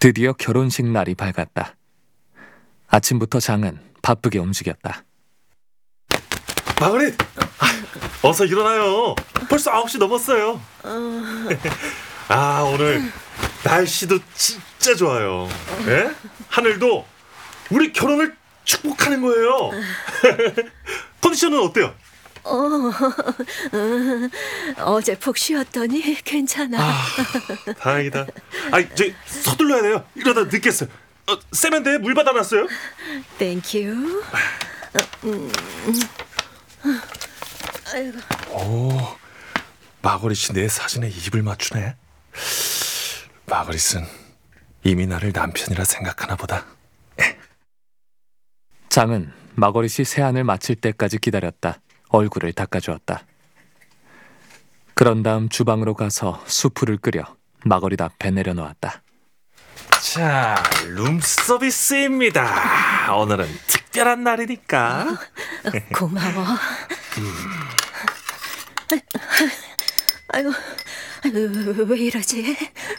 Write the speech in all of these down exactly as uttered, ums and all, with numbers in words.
드디어 결혼식 날이 밝았다. 아침부터 장은 바쁘게 움직였다. 마그릿! 어서 일어나요. 벌써 아홉 시 넘었어요. 아, 오늘 날씨도 진짜 좋아요. 예? 하늘도 우리 결혼을 축복하는 거예요. 컨디션은 어때요? 어, 어제 푹 쉬었더니 괜찮아. 아, 다행이다. 아, 저 서둘러야 돼요. 이러다 늦겠어요. 어, 세면대에 물 받아놨어요? 땡큐. 아이고. 오, 마거릿이 내 사진에 입을 맞추네. 마거릿은 이미 나를 남편이라 생각하나 보다. 장은 마거릿이 세안을 마칠 때까지 기다렸다. 얼굴을 닦아주었다. 그런 다음 주방으로 가서 수프를 끓여 마거릿 앞에 내려놓았다. 자, 룸서비스입니다. 오늘은 특별한 날이니까. 고마워. 아이고, 아이고, 왜 이러지?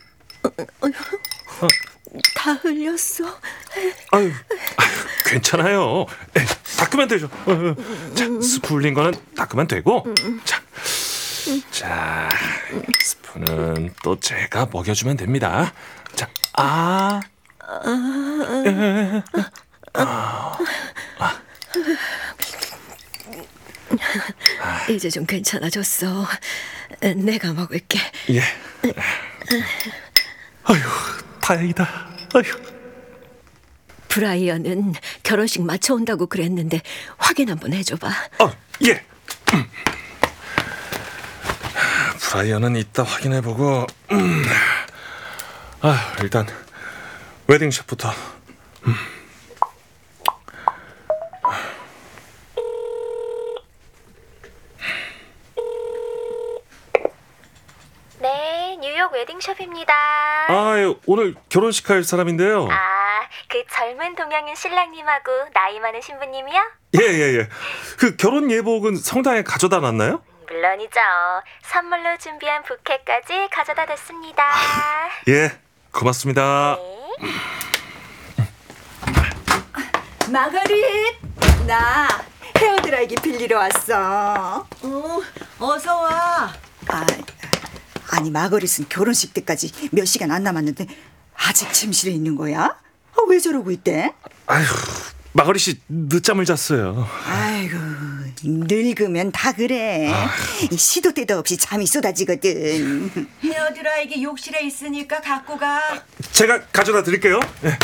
다 흘렸어. 아유, 아유, 괜찮아요. 에이, 닦으면 되죠. 어, 어. 자, 스프 흘린 거는 닦으면 되고. 자, 자, 스프는 또 제가 먹여주면 됩니다. 자, 아, 아, 아. 이제 좀 괜찮아졌어. 내가 먹을게. 예. 아유, 다행이다. 아유. 브라이언은 결혼식 마쳐 온다고 그랬는데 확인 한번 해줘봐. 어, 예. 음. 브라이언은 이따 확인해보고. 음. 아, 일단 웨딩 샷부터. 음. 네, 뉴욕 웨딩숍입니다. 아, 오늘 결혼식 할 사람인데요. 아, 그 젊은 동양인 신랑님하고 나이 많은 신부님이요? 예예예. 예, 예. 그 결혼 예복은 성당에 가져다 놨나요? 물론이죠. 선물로 준비한 부케까지 가져다 뒀습니다. 예, 고맙습니다. 네. 마거릿, 나 헤어드라이기 빌리러 왔어. 어, 어서 와. 아, 아니 마거릿은 결혼식 때까지 몇 시간 안 남았는데 아직 침실에 있는 거야? 아, 왜 저러고 있대? 아휴, 마거릿이 늦잠을 잤어요. 아이고, 늙으면 다 그래. 이 시도 때도 없이 잠이 쏟아지거든. 헤어드라이기 욕실에 있으니까 갖고 가. 제가 가져다 드릴게요. 예.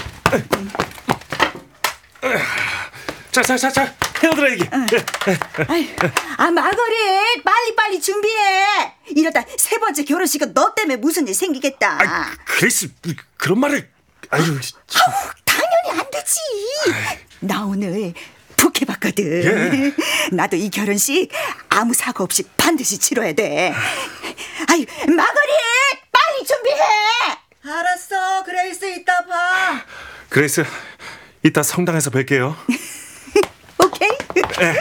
자, 자, 자, 자, 헤어드라이기. 아유, 아 마거릿, 빨리 빨리 준비해. 이러다 세 번째 결혼식은 너 때문에 무슨 일 생기겠다. 아, 그레이스, 그런 말을. 아유, 아우, 당연히 안 되지. 나 오늘 부케 받거든. 예. 나도 이 결혼식 아무 사고 없이 반드시 치러야 돼. 아유, 마거릿, 빨리 준비해. 알았어, 그레이스 이따 봐. 그레이스, 이따 성당에서 뵐게요. 오케이. 네.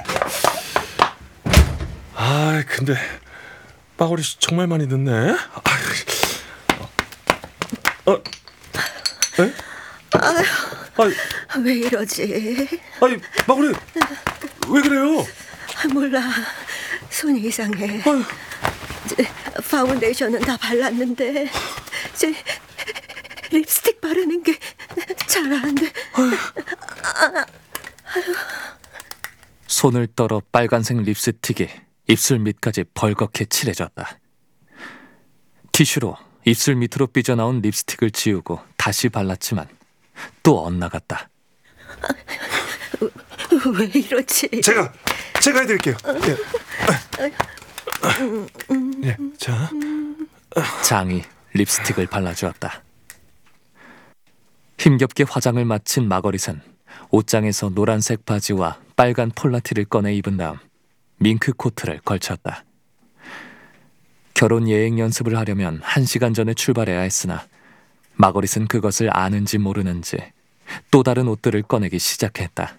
아, 근데 마거릿이 정말 많이 늦네. 어, 어, 에? 아휴, 아이, 왜 이러지? 아이, 마거릿, 왜 그래요? 몰라, 손이 이상해. 아유. 이제 파운데이션은 다 발랐는데 이제 립스틱 바르는 게 잘 안 돼. 손을 떨어 빨간색 립스틱이 입술 밑까지 벌겋게 칠해졌다. 티슈로 입술 밑으로 삐져나온 립스틱을 지우고 다시 발랐지만 또 엇나갔다. 왜 이러지? 제가 제가 해드릴게요. 예. 예, 자, 장이 립스틱을 발라주었다. 힘겹게 화장을 마친 마거릿은 옷장에서 노란색 바지와 빨간 폴라티를 꺼내 입은 다음 밍크 코트를 걸쳤다. 결혼 예행 연습을 하려면 한 시간 전에 출발해야 했으나 마거릿은 그것을 아는지 모르는지 또 다른 옷들을 꺼내기 시작했다.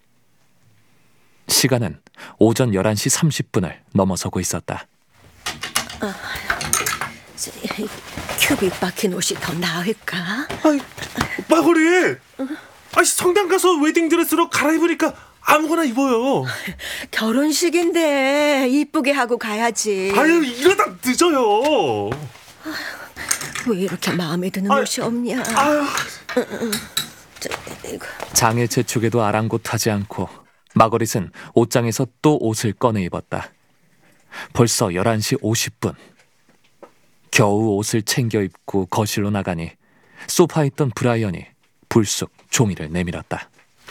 시간은 오전 열한 시 삼십 분을 넘어서고 있었다. 큐빅 박힌 옷이 더 나을까? 아이, 마거리. 아, 성당 가서 웨딩드레스로 갈아입으니까 아무거나 입어요. 결혼식인데 이쁘게 하고 가야지. 아유, 이러다 늦어요. 왜 이렇게 마음에 드는 아유, 옷이 없냐? 아유. 저, 이거. 장의 재촉에도 아랑곳하지 않고 마거릿은 옷장에서 또 옷을 꺼내 입었다. 벌써 열한 시 오십 분. 겨우 옷을 챙겨 입고 거실로 나가니 소파에 있던 브라이언이 불쑥 종이를 내밀었다.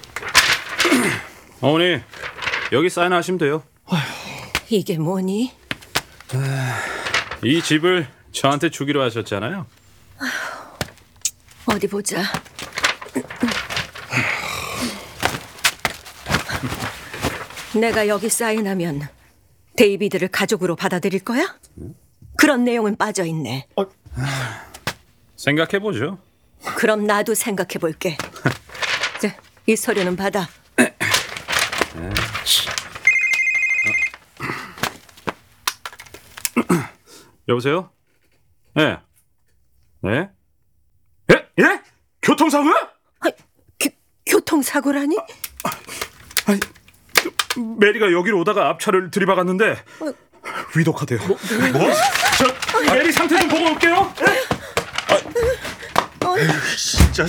어머니, 여기 사인하시면 돼요. 이게 뭐니? 이 집을 저한테 주기로 하셨잖아요. 어디 보자. 내가 여기 사인하면 데이비드를 가족으로 받아들일 거야? 그런 내용은 빠져있네. 생각해보죠. 그럼 나도 생각해 볼게. 자, 이 서류는 받아. 여보세요? 네. 네? 예? 예? 교통사고요? 아, 교, 교통사고라니? 아니, 메리가 여기로 오다가 앞차를 들이박았는데 위독하대요. 뭐? 뭐? 저 메리 상태 좀 보고 올게요. 어, 진짜.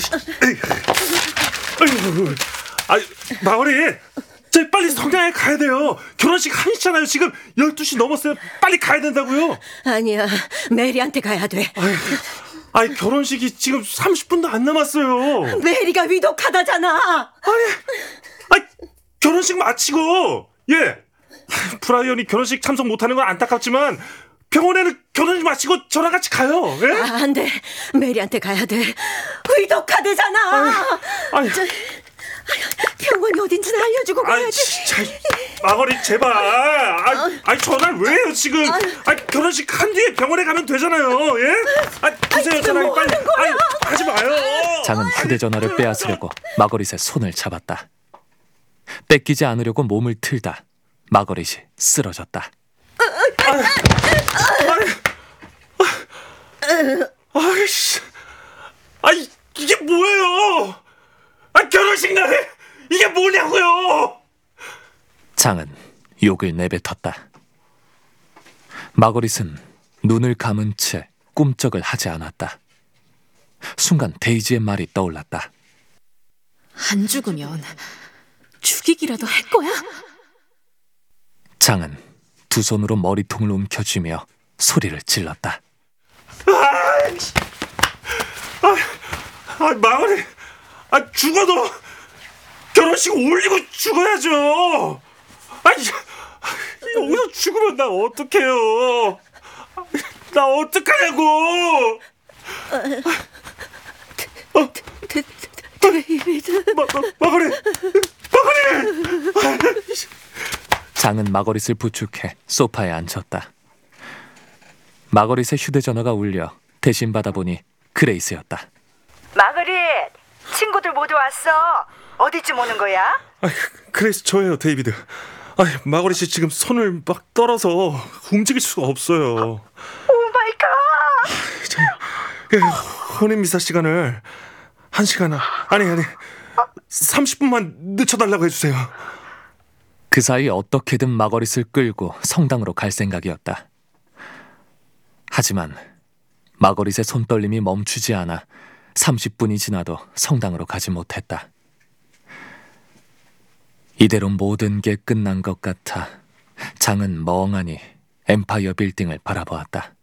아유, 아유, 마거리. 저 빨리 성당에 가야 돼요. 결혼식 한 시잖아요. 지금 열두 시 넘었어요. 빨리 가야 된다고요. 아니야, 메리한테 가야 돼. 아이, 아이 결혼식이 지금 삼십 분도 안 남았어요. 메리가 위독하다잖아. 아이, 결혼식 마치고, 예, 브라이언이 결혼식 참석 못하는 건 안타깝지만 병원에는 결혼식 마치고 저랑 같이 가요. 예? 아, 안 돼. 메리한테 가야 돼. 위독하대잖아. 아이, 저, 병원이 어딘지는 알려주고 아이, 가야지. 진짜, 마거리 제발. 아이, 아이 전화를 왜 해요 지금? 아이, 결혼식 한 뒤에 병원에 가면 되잖아요. 예? 아이, 보세요 전화 뭐 빨리. 하는 거야? 아이, 하지 마요. 장은 휴대전화를 빼앗으려고 마거릿의 손을 잡았다. 뺏기지 않으려고 몸을 틀다 마거릿이 쓰러졌다. 아이씨, 아이 이게 뭐예요? 아 결혼식 날에 이게 뭐냐고요? 장은 욕을 내뱉었다. 마거릿은 눈을 감은 채 꿈쩍을 하지 않았다. 순간 데이지의 말이 떠올랐다. 안 죽으면 죽이기라도 할 거야? 장은 두 손으로 머리통을 움켜쥐며 소리를 질렀다. 아 마거리, 아 죽어도 결혼식 올리고 죽어야죠. 아니 여기서 죽으면 나 어떡해요? 나 어떡하냐고. 어, 데이비드. 마, 마, 마거리, 마거리. 장은 마거릿을 부축해 소파에 앉혔다. 마거릿의 휴대전화가 울려 대신 받아보니 그레이스였다. 마거릿, 친구들 모두 왔어. 어디쯤 오는 거야? 아, 그래서 저예요, 데이비드. 아, 마거리 씨 지금 손을 막 떨어서 움직일 수가 없어요. 오 마이 갓. 그 혼인 미사 시간을 한 시간 아니 아니 삼십 분만 늦춰달라고 해주세요. 그 사이 어떻게든 마거릿을 끌고 성당으로 갈 생각이었다. 하지만 마거릿의 손떨림이 멈추지 않아 삼십 분이 지나도 성당으로 가지 못했다. 이대로 모든 게 끝난 것 같아 장은 멍하니 엠파이어 빌딩을 바라보았다.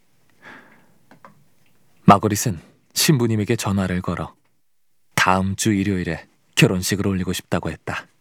마거릿은 신부님에게 전화를 걸어 다음 주 일요일에 결혼식을 올리고 싶다고 했다.